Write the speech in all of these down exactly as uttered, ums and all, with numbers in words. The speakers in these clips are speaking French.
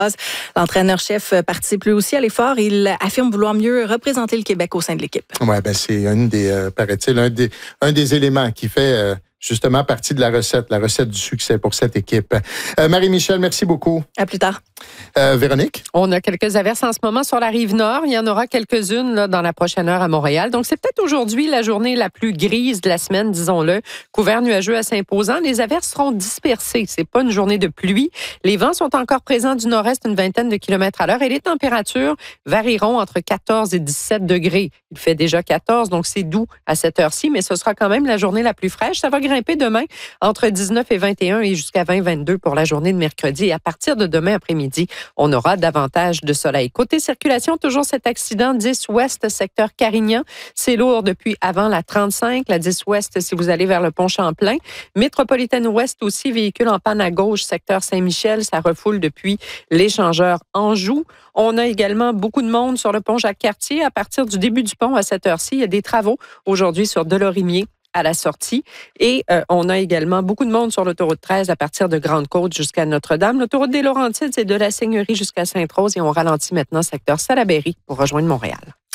L'entraîneur-chef participe lui aussi à l'effort. Il affirme vouloir mieux représenter le Québec au sein de l'équipe. Oui, ben c'est une des, euh, paraît-il, un des, un des éléments qui fait euh, justement partie de la recette, la recette du succès pour cette équipe. Euh, Marie-Michel, merci beaucoup. À plus tard. Euh, Véronique? On a quelques averses en ce moment sur la Rive-Nord. Il y en aura quelques-unes là, dans la prochaine heure à Montréal. Donc, c'est peut-être aujourd'hui la journée la plus grise de la semaine, disons-le. Couvert nuageux assez imposant. Les averses seront dispersées. C'est pas une journée de pluie. Les vents sont encore présents du nord-est une vingtaine de kilomètres à l'heure et les températures varieront entre quatorze et dix-sept degrés. Il fait déjà quatorze, donc c'est doux à cette heure-ci, mais ce sera quand même la journée la plus fraîche. Ça va grimper demain entre dix-neuf et vingt et un et jusqu'à vingt vingt-deux pour la journée de mercredi. Et à partir de demain après-midi, on aura davantage de soleil. Côté circulation, toujours cet accident dix ouest, secteur Carignan. C'est lourd depuis avant la trente-cinq. La dix ouest, si vous allez vers le pont Champlain. Métropolitaine ouest aussi, véhicule en panne à gauche, secteur Saint-Michel. Ça refoule depuis l'échangeur Anjou. On a également beaucoup de monde sur le pont Jacques-Cartier. À partir du début du pont, à cette heure-ci, il y a des travaux aujourd'hui sur Delorimier à la sortie. Et euh, on a également beaucoup de monde sur l'autoroute treize à partir de Grande-Côte jusqu'à Notre-Dame. L'autoroute des Laurentides, c'est de la Seigneurie jusqu'à Sainte-Rose et on ralentit maintenant secteur Salaberry pour rejoindre Montréal.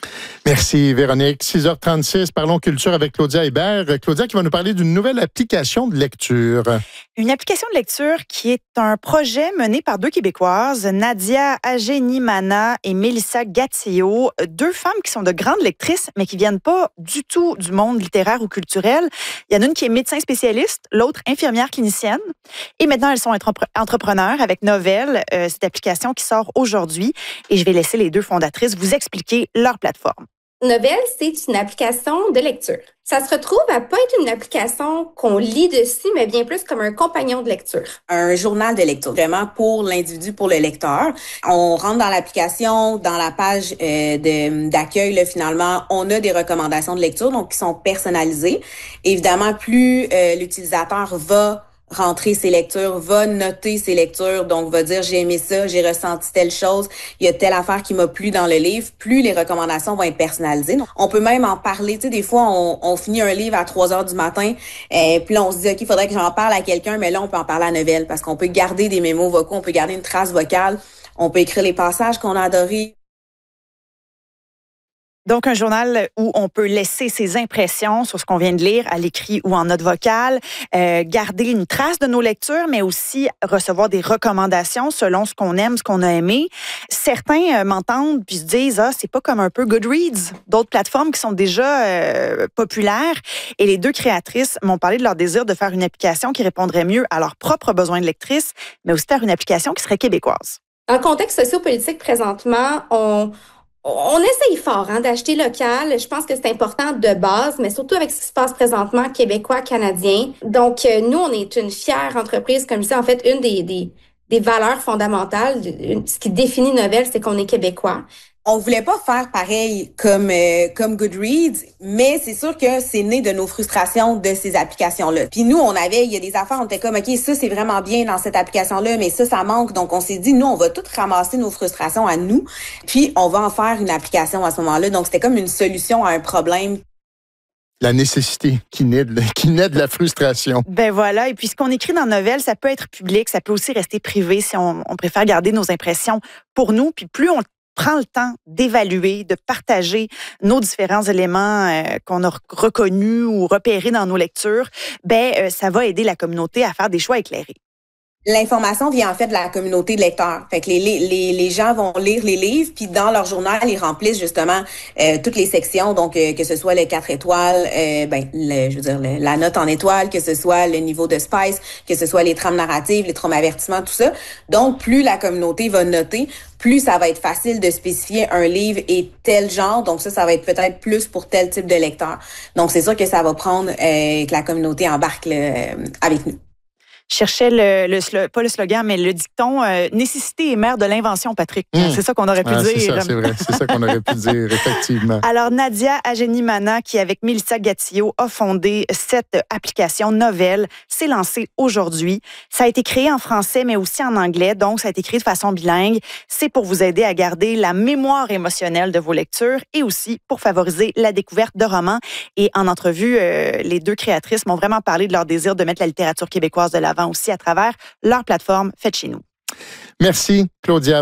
Merci, Véronique. six heures trente-six, parlons culture avec Claudia Hébert. Claudia qui va nous parler d'une nouvelle application de lecture. Une application de lecture qui est un projet mené par deux Québécoises, Nadia Agenimana et Mélissa Gattillo, deux femmes qui sont de grandes lectrices, mais qui viennent pas du tout du monde littéraire ou culturel. Il y en a une qui est médecin spécialiste, l'autre infirmière clinicienne. Et maintenant, elles sont entrepreneurs avec Novel, euh, cette application qui sort aujourd'hui. Et je vais laisser les deux fondatrices vous expliquer leur plateforme. Novel, c'est une application de lecture. Ça se retrouve à pas être une application qu'on lit dessus, mais bien plus comme un compagnon de lecture. Un journal de lecture, vraiment pour l'individu, pour le lecteur. On rentre dans l'application, dans la page euh, de, d'accueil, là, finalement, on a des recommandations de lecture, donc qui sont personnalisées. Évidemment, plus euh, l'utilisateur va rentrer ses lectures, va noter ses lectures, donc va dire j'ai aimé ça, j'ai ressenti telle chose, il y a telle affaire qui m'a plu dans le livre, plus les recommandations vont être personnalisées. Donc, on peut même en parler, tu sais, des fois on, on finit un livre à trois heures du matin, et puis là on se dit ok, il faudrait que j'en parle à quelqu'un, mais là on peut en parler à Novel parce qu'on peut garder des mémos vocaux, on peut garder une trace vocale, on peut écrire les passages qu'on a adorés. Donc, un journal où on peut laisser ses impressions sur ce qu'on vient de lire à l'écrit ou en note vocale, euh, garder une trace de nos lectures, mais aussi recevoir des recommandations selon ce qu'on aime, ce qu'on a aimé. Certains euh, m'entendent puis se disent « Ah, c'est pas comme un peu Goodreads », d'autres plateformes qui sont déjà euh, populaires. Et les deux créatrices m'ont parlé de leur désir de faire une application qui répondrait mieux à leurs propres besoins de lectrices, mais aussi faire une application qui serait québécoise. Dans le contexte sociopolitique présentement, on... On essaye fort hein, d'acheter local. Je pense que c'est important de base, mais surtout avec ce qui se passe présentement, québécois, canadien. Donc, euh, nous, on est une fière entreprise. Comme je disais, en fait, une des, des, des valeurs fondamentales, une, ce qui définit Novel, c'est qu'on est québécois. On voulait pas faire pareil comme euh, comme Goodreads, mais c'est sûr que c'est né de nos frustrations de ces applications-là. Puis nous, on avait, il y a des affaires, on était comme, OK, ça, c'est vraiment bien dans cette application-là, mais ça, ça manque. Donc, on s'est dit, nous, on va tout ramasser nos frustrations à nous, puis on va en faire une application à ce moment-là. Donc, c'était comme une solution à un problème. La nécessité qui naît, de, qui naît de la frustration. Ben voilà. Et puis, ce qu'on écrit dans Novel, ça peut être public, ça peut aussi rester privé si on, on préfère garder nos impressions pour nous. Puis, plus on prend le temps d'évaluer, de partager nos différents éléments euh, qu'on a reconnus ou repérés dans nos lectures, ben euh, ça va aider la communauté à faire des choix éclairés. L'information vient en fait de la communauté de lecteurs. Fait que les, les, les gens vont lire les livres, puis dans leur journal, ils remplissent justement euh, toutes les sections, donc euh, que ce soit les quatre étoiles, euh, ben le, je veux dire le, la note en étoiles, que ce soit le niveau de spice, que ce soit les trames narratives, les trames avertissements, tout ça. Donc plus la communauté va noter, plus ça va être facile de spécifier un livre et tel genre. Donc ça, ça va être peut-être plus pour tel type de lecteur. Donc c'est sûr que ça va prendre euh, que la communauté embarque là, avec nous. Je cherchais le, le, pas le slogan, mais le dicton euh, « Nécessité est mère de l'invention », Patrick. Mmh. C'est ça qu'on aurait pu ah, dire. C'est ça, c'est vrai. C'est ça qu'on aurait pu dire, effectivement. Alors, Nadia Agenimana, qui avec Mélissa Gattillo a fondé cette application Novel, s'est lancée aujourd'hui. Ça a été créé en français, mais aussi en anglais, donc ça a été créé de façon bilingue. C'est pour vous aider à garder la mémoire émotionnelle de vos lectures et aussi pour favoriser la découverte de romans. Et en entrevue, euh, les deux créatrices m'ont vraiment parlé de leur désir de mettre la littérature québécoise de l'avant aussi à travers leur plateforme Faites chez nous. Merci, Claudia.